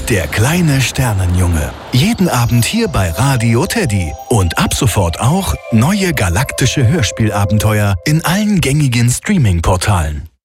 Der kleine Sternenjunge. Jeden Abend hier bei Radio Teddy. Und ab sofort auch neue galaktische Hörspielabenteuer in allen gängigen Streaming-Portalen.